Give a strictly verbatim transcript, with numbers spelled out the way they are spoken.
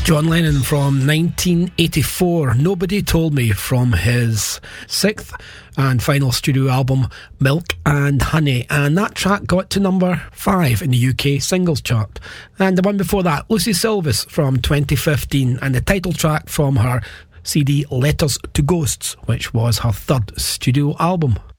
John Lennon from nineteen eighty-four, Nobody Told Me, from his sixth and final studio album Milk and Honey, and that track got to number five in the U K singles chart. And the one before that, Lucy Silvis from twenty fifteen, and the title track from her C D Letters to Ghosts, which was her third studio album.